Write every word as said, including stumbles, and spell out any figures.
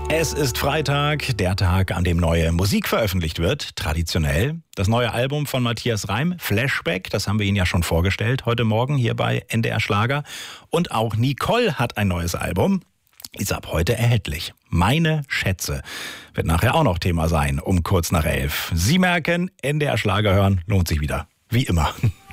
Es ist Freitag, der Tag, an dem neue Musik veröffentlicht wird, traditionell. Das neue Album von Matthias Reim, Flashback, das haben wir Ihnen ja schon vorgestellt heute Morgen hier bei N D R Schlager. Und auch Nicole hat ein neues Album, ist ab heute erhältlich. Meine Schätze wird nachher auch noch Thema sein, um kurz nach elf. Sie merken, N D R Schlager hören lohnt sich wieder, wie immer.